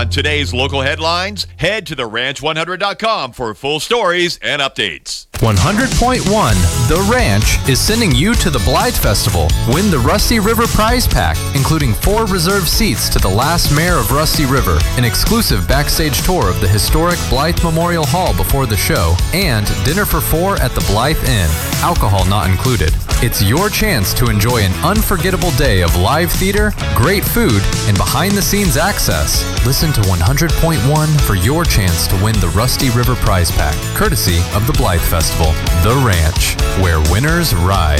On today's local headlines, head to theranch100.com for full stories and updates. 100.1 The Ranch is sending you to the Blythe Festival. Win the Rusty River prize pack, including 4 reserved seats to the last mayor of Rusty River, an exclusive backstage tour of the historic Blythe Memorial Hall before the show, and dinner for 4 at the Blythe Inn, alcohol not included. It's your chance to enjoy an unforgettable day of live theater, great food, and behind-the-scenes access. Listen to 100.1 for your chance to win the Rusty River prize pack, courtesy of the Blythe Festival. The Ranch, where winners ride.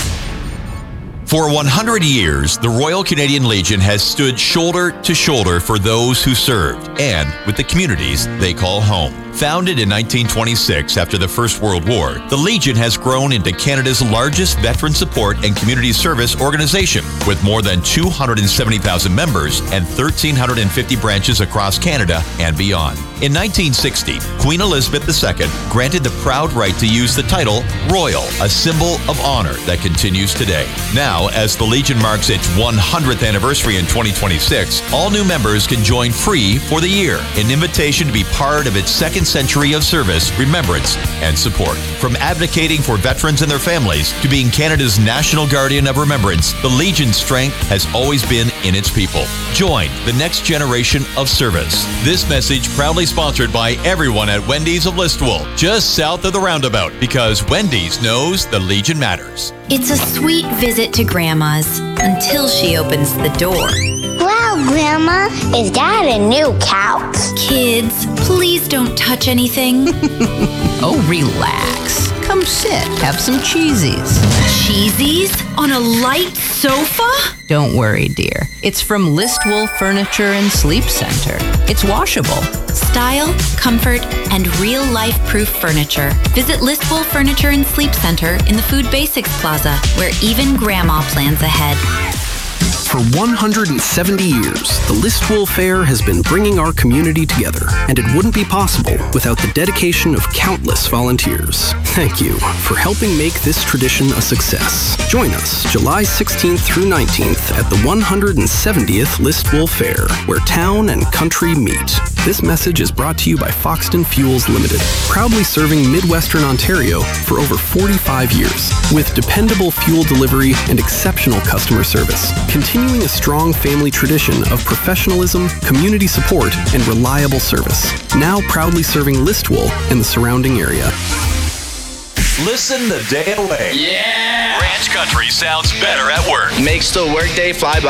For 100 years, the Royal Canadian Legion has stood shoulder to shoulder for those who served and with the communities they call home. Founded in 1926 after the First World War, the Legion has grown into Canada's largest veteran support and community service organization, with more than 270,000 members and 1,350 branches across Canada and beyond. In 1960, Queen Elizabeth II granted the proud right to use the title Royal, a symbol of honor that continues today. Now, as the Legion marks its 100th anniversary in 2026, all new members can join free for the year, an invitation to be part of its second century of service, remembrance, and support. From advocating for veterans and their families to being Canada's national guardian of remembrance, the Legion's strength has always been in its people. Join the next generation of service. This message proudly sponsored by everyone at Wendy's of Listowel, just south of the roundabout, because Wendy's knows the Legion matters. It's a sweet visit to Grandma's until she opens the door. Wow, Grandma, is that a new couch? Kids, please don't touch anything. Oh, relax. Come sit, have some cheesies. Cheesies? On a light sofa? Don't worry, dear. It's from Listowel Furniture and Sleep Center. It's washable. Style, comfort, and real-life proof furniture. Visit Listowel Furniture and Sleep Center in the Food Basics Plaza, where even Grandma plans ahead. For 170 years, the Listowel Fair has been bringing our community together, and it wouldn't be possible without the dedication of countless volunteers. Thank you for helping make this tradition a success. Join us July 16th through 19th at the 170th Listowel Fair, where town and country meet. This message is brought to you by Foxton Fuels Limited, proudly serving Midwestern Ontario for over 45 years, with dependable fuel delivery and exceptional customer service, continuing a strong family tradition of professionalism, community support, and reliable service. Now proudly serving Listowel and the surrounding area. Listen the day away. Yeah! Ranch Country sounds better at work. Makes the workday fly by.